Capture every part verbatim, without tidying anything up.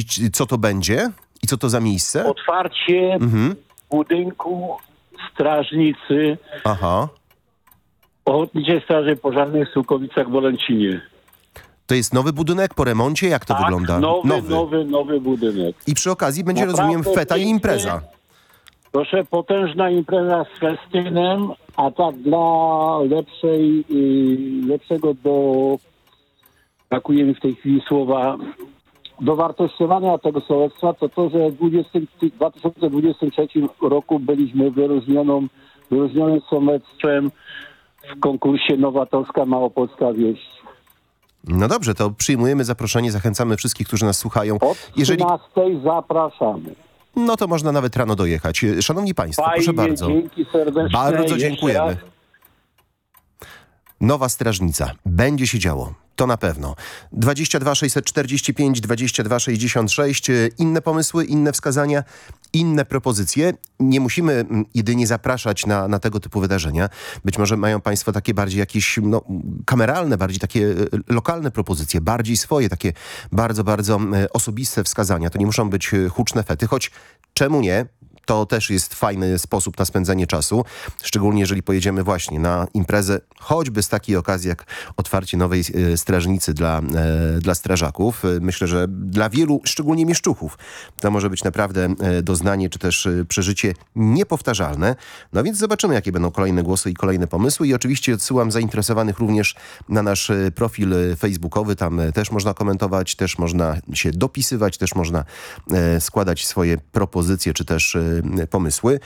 powiedzieć, co to będzie i co to za miejsce? Otwarcie Mhm. budynku strażnicy Aha. Ochotniczej Straży Pożarnej w Sułkowicach-Wolęcinie. To jest nowy budynek po remoncie? Jak to Tak, wygląda? Nowy, nowy, nowy, nowy budynek. I przy okazji będzie, Naprawdę rozumiem, feta i piękny. impreza. Proszę, potężna impreza z festynem, a tak dla lepszej, yy, lepszego do... Brakuje mi w tej chwili słowa... dowartościowania tego sołectwa, to to, że w dwa tysiące dwudziestym trzecim roku byliśmy wyróżnioną, wyróżnionym sołectwem w konkursie Nowatowska Małopolska Wieś. No dobrze, to przyjmujemy zaproszenie, zachęcamy wszystkich, którzy nas słuchają. Od Jeżeli... trzynastej zapraszamy. No to można nawet rano dojechać. Szanowni Państwo, Fajnie, proszę bardzo. dzięki serdecznie. Bardzo Jeszcze dziękujemy. raz. Nowa strażnica. Będzie się działo. To na pewno. dwadzieścia dwa sześćset czterdzieści pięć dwadzieścia dwa sześćdziesiąt sześć. Inne pomysły, inne wskazania, inne propozycje. Nie musimy jedynie zapraszać na, na tego typu wydarzenia. Być może mają Państwo takie bardziej jakieś no, kameralne, bardziej takie lokalne propozycje, bardziej swoje, takie bardzo, bardzo osobiste wskazania. To nie muszą być huczne fety, choć czemu nie? To też jest fajny sposób na spędzenie czasu, szczególnie jeżeli pojedziemy właśnie na imprezę, choćby z takiej okazji jak otwarcie nowej e, strażnicy dla, e, dla strażaków. Myślę, że dla wielu, szczególnie mieszczuchów, to może być naprawdę e, doznanie czy też e, przeżycie niepowtarzalne. No więc zobaczymy, jakie będą kolejne głosy i kolejne pomysły i oczywiście odsyłam zainteresowanych również na nasz e, profil facebookowy. Tam e, też można komentować, też można się dopisywać, też można e, składać swoje propozycje czy też e, pomysły.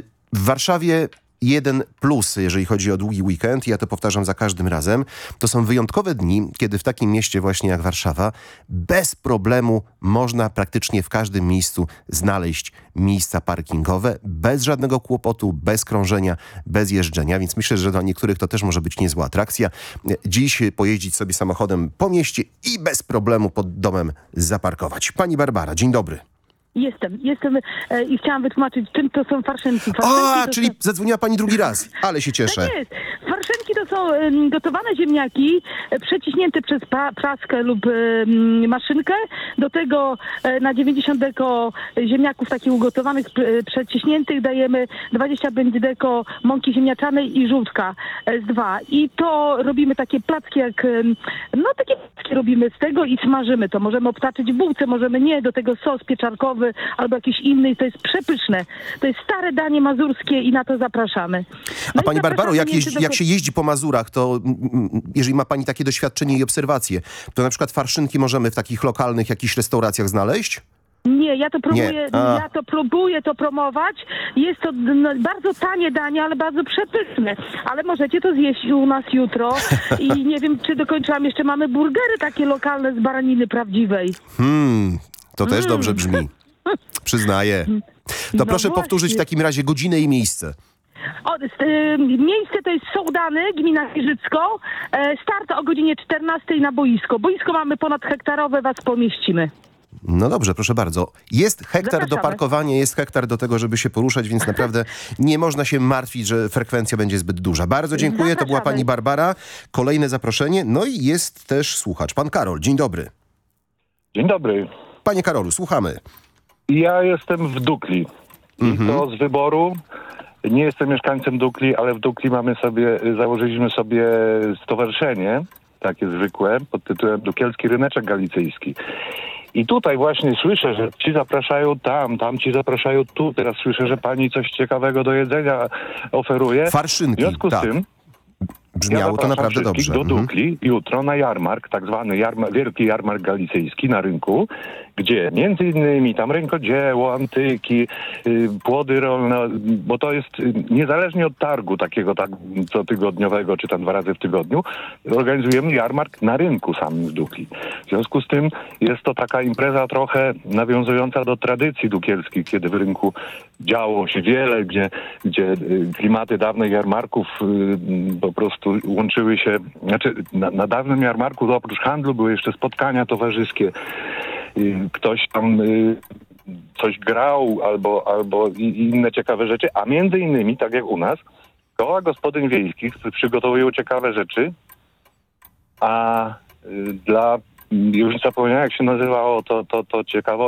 W Warszawie jeden plus, jeżeli chodzi o długi weekend, ja to powtarzam za każdym razem, to są wyjątkowe dni, kiedy w takim mieście właśnie jak Warszawa bez problemu można praktycznie w każdym miejscu znaleźć miejsca parkingowe, bez żadnego kłopotu, bez krążenia, bez jeżdżenia, więc myślę, że dla niektórych to też może być niezła atrakcja. Dziś pojeździć sobie samochodem po mieście i bez problemu pod domem zaparkować. Pani Barbara, dzień dobry. Jestem, jestem e, i chciałam wytłumaczyć, czym to są farszynki. farszynki A, to czyli są... zadzwoniła pani drugi raz, ale się cieszę. Tak jest. Farszynki to są e, gotowane ziemniaki e, przeciśnięte przez pa, praskę lub e, maszynkę. Do tego e, na dziewięćdziesiąt deko ziemniaków takich ugotowanych, e, przeciśniętych dajemy dwadzieścia pięć deko mąki ziemniaczanej i żółtka S dwa. I to robimy takie placki jak, e, no takie placki robimy z tego i smażymy to. Możemy obtaczyć w bułce, możemy nie, do tego sos pieczarkowy albo jakiś inny. To jest przepyszne. To jest stare danie mazurskie i na to zapraszamy. No A pani Barbaro, jak, jeździ, do... jak się jeździ po Mazurach, to jeżeli ma pani takie doświadczenie i obserwacje, to na przykład farszynki możemy w takich lokalnych jakichś restauracjach znaleźć? Nie, ja to próbuję, Nie. ja to próbuję to promować. Jest to no, bardzo tanie danie, ale bardzo przepyszne. Ale możecie to zjeść u nas jutro. I nie wiem, czy dokończyłam. Jeszcze mamy burgery takie lokalne z baraniny prawdziwej. Hmm, to też Mm. dobrze brzmi. Przyznaję. To No proszę właśnie. powtórzyć w takim razie godzinę i miejsce. O, y, miejsce to jest Sołdany, gmina Giżycko. E, start o godzinie czternastej na boisko. Boisko mamy ponad hektarowe, was pomieścimy. No dobrze, proszę bardzo. Jest hektar do Zapraszamy. parkowania, jest hektar do tego, żeby się poruszać, więc naprawdę nie można się martwić, że frekwencja będzie zbyt duża. Bardzo dziękuję, to była Zapraszamy. pani Barbara. Kolejne zaproszenie. No i jest też słuchacz, pan Karol. Dzień dobry. Dzień dobry. Panie Karolu, słuchamy. Ja jestem w Dukli. Mhm. I to z wyboru. Nie jestem mieszkańcem Dukli, ale w Dukli mamy sobie, założyliśmy sobie stowarzyszenie, takie zwykłe, pod tytułem Dukielski Ryneczek Galicyjski. I tutaj właśnie słyszę, że ci zapraszają tam, tam ci zapraszają tu. Teraz słyszę, że pani coś ciekawego do jedzenia oferuje. Farszynki, W związku z tak. tym Brzmiało to zapraszam naprawdę wszystkich dobrze. do Mhm. Dukli jutro na jarmark, tak zwany jarmark, wielki jarmark galicyjski na rynku, gdzie między innymi tam rękodzieło, antyki, y, płody rolne, bo to jest y, niezależnie od targu takiego tak cotygodniowego, czy tam dwa razy w tygodniu, organizujemy jarmark na rynku samym w Dukli. W związku z tym jest to taka impreza trochę nawiązująca do tradycji dukielskich, kiedy w rynku działo się wiele, gdzie, gdzie y, klimaty dawnych jarmarków y, po prostu łączyły się, znaczy na, na dawnym jarmarku to oprócz handlu były jeszcze spotkania towarzyskie. Y, ktoś tam y, coś grał albo, albo i, i inne ciekawe rzeczy, a między innymi, tak jak u nas, koła gospodyń wiejskich przygotowują ciekawe rzeczy, a y, dla, już zapomniałem jak się nazywało to, to, to ciekawe,